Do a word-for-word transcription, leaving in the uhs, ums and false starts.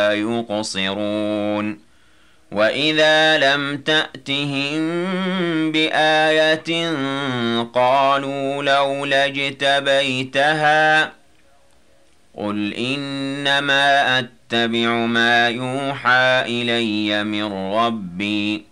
يقصرون وإذا لم تأتهم بآية قالوا لولا اجتبيتها قل إنما أتبع ما يوحى إلي من ربي